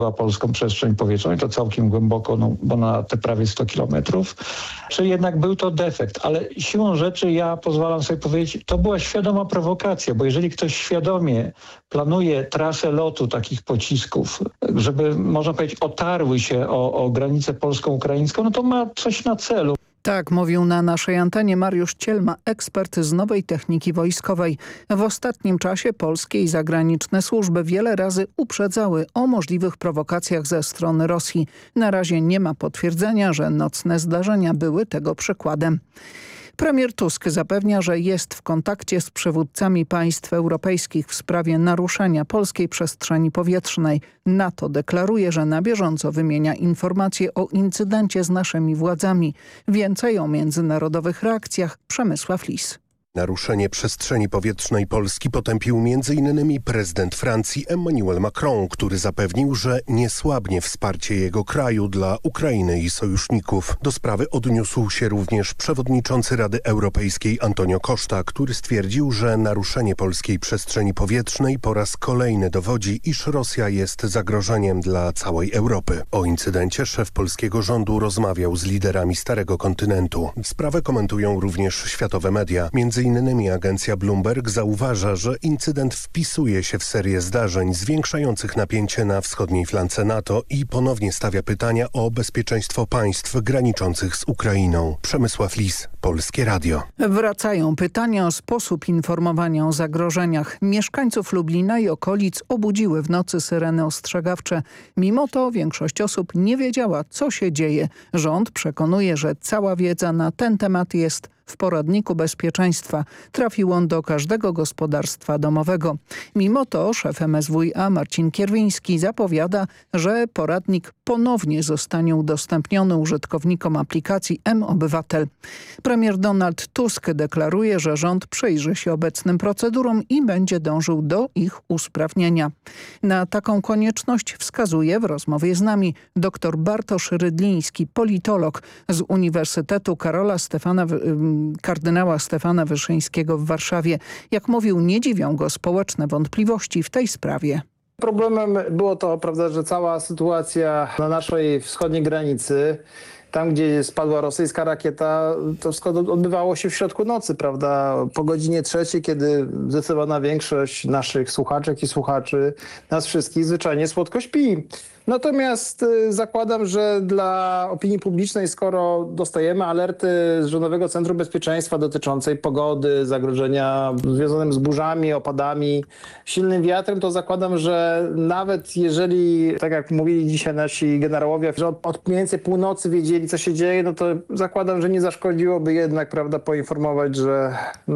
polską przestrzeń powietrzną i to całkiem głęboko, bo na te prawie 100 kilometrów. Czyli jednak był to defekt, ale siłą rzeczy ja pozwalam sobie powiedzieć, to była świadoma prowokacja, bo jeżeli ktoś świadomie planuje trasę lotu takich pocisków, żeby, można powiedzieć, otarły się o granicę polsko-ukraińską, no to ma coś na celu. Tak mówił na naszej antenie Mariusz Cielma, ekspert z nowej techniki wojskowej. W ostatnim czasie polskie i zagraniczne służby wiele razy uprzedzały o możliwych prowokacjach ze strony Rosji. Na razie nie ma potwierdzenia, że nocne zdarzenia były tego przykładem. Premier Tusk zapewnia, że jest w kontakcie z przywódcami państw europejskich w sprawie naruszenia polskiej przestrzeni powietrznej. NATO deklaruje, że na bieżąco wymienia informacje o incydencie z naszymi władzami. Więcej o międzynarodowych reakcjach Przemysław Lis. Naruszenie przestrzeni powietrznej Polski potępił m.in. prezydent Francji Emmanuel Macron, który zapewnił, że nie słabnie wsparcie jego kraju dla Ukrainy i sojuszników. Do sprawy odniósł się również przewodniczący Rady Europejskiej Antonio Costa, który stwierdził, że naruszenie polskiej przestrzeni powietrznej po raz kolejny dowodzi, iż Rosja jest zagrożeniem dla całej Europy. O incydencie szef polskiego rządu rozmawiał z liderami Starego Kontynentu. Sprawę komentują również światowe media. Między innymi agencja Bloomberg zauważa, że incydent wpisuje się w serię zdarzeń zwiększających napięcie na wschodniej flance NATO i ponownie stawia pytania o bezpieczeństwo państw graniczących z Ukrainą. Przemysław Lis, Polskie Radio. Wracają pytania o sposób informowania o zagrożeniach. Mieszkańców Lublina i okolic obudziły w nocy syreny ostrzegawcze. Mimo to większość osób nie wiedziała, co się dzieje. Rząd przekonuje, że cała wiedza na ten temat jest w poradniku bezpieczeństwa. Trafił on do każdego gospodarstwa domowego. Mimo to szef MSWiA Marcin Kierwiński zapowiada, że poradnik ponownie zostanie udostępniony użytkownikom aplikacji mObywatel. Premier Donald Tusk deklaruje, że rząd przyjrzy się obecnym procedurom i będzie dążył do ich usprawnienia. Na taką konieczność wskazuje w rozmowie z nami dr Bartosz Rydliński, politolog z Uniwersytetu kardynała Stefana Wyszyńskiego w Warszawie. Jak mówił, nie dziwią go społeczne wątpliwości w tej sprawie. Problemem było to, prawda, że cała sytuacja na naszej wschodniej granicy, tam gdzie spadła rosyjska rakieta, to wszystko odbywało się w środku nocy, prawda? Po godzinie 3, kiedy zdecydowana większość naszych słuchaczek i słuchaczy, nas wszystkich zwyczajnie słodko śpi. Natomiast zakładam, że dla opinii publicznej, skoro dostajemy alerty z Rządowego Centrum Bezpieczeństwa dotyczącej pogody, zagrożenia związanym z burzami, opadami, silnym wiatrem, to zakładam, że nawet jeżeli, tak jak mówili dzisiaj nasi generałowie, że od mniej więcej północy wiedzieli, co się dzieje, no to zakładam, że nie zaszkodziłoby jednak, prawda, poinformować, że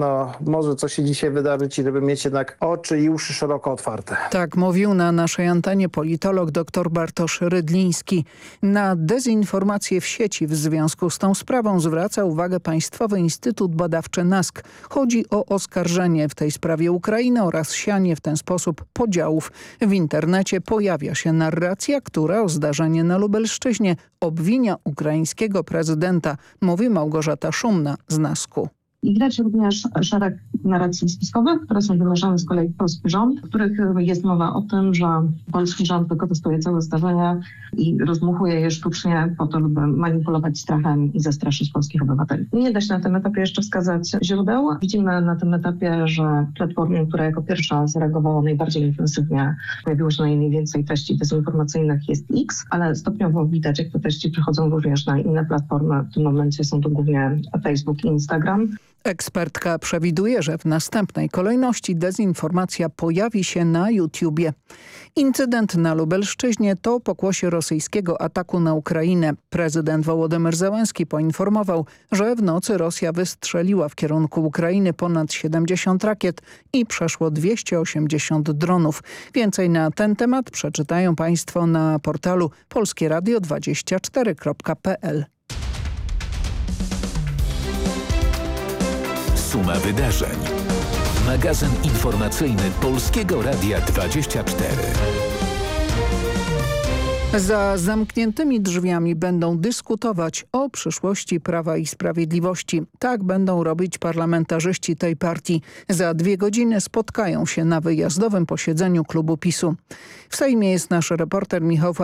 może coś się dzisiaj wydarzyć i żeby mieć jednak oczy i uszy szeroko otwarte. Tak mówił na naszej antenie politolog dr Bartosz Rydliński. Na dezinformację w sieci w związku z tą sprawą zwraca uwagę Państwowy Instytut Badawczy NASK. Chodzi o oskarżenie w tej sprawie Ukrainy oraz sianie w ten sposób podziałów. W internecie pojawia się narracja, która o zdarzenie na Lubelszczyźnie obwinia ukraińskiego prezydenta, mówi Małgorzata Szumna z NASK-u. I widać również szereg narracji spiskowych, które są wymierzone z kolei w polski rząd, w których jest mowa o tym, że polski rząd wykorzystuje całe zdarzenie i rozdmuchuje je sztucznie po to, by manipulować strachem i zastraszyć polskich obywateli. Nie da się na tym etapie jeszcze wskazać źródeł. Widzimy na tym etapie, że platforma, która jako pierwsza zareagowała najbardziej intensywnie, pojawiło się najwięcej treści dezinformacyjnych, jest X, ale stopniowo widać, jak te treści przechodzą również na inne platformy. W tym momencie są to głównie Facebook i Instagram. Ekspertka przewiduje, że w następnej kolejności dezinformacja pojawi się na YouTubie. Incydent na Lubelszczyźnie to pokłosie rosyjskiego ataku na Ukrainę. Prezydent Wołodymyr Zełenski poinformował, że w nocy Rosja wystrzeliła w kierunku Ukrainy ponad 70 rakiet i przeszło 280 dronów. Więcej na ten temat przeczytają Państwo na portalu polskieradio24.pl. Suma wydarzeń. Magazyn informacyjny Polskiego Radia 24. Za zamkniętymi drzwiami będą dyskutować o przyszłości Prawa i Sprawiedliwości. Tak będą robić parlamentarzyści tej partii. Za 2 godziny spotkają się na wyjazdowym posiedzeniu klubu PiS-u. W Sejmie jest nasz reporter Michał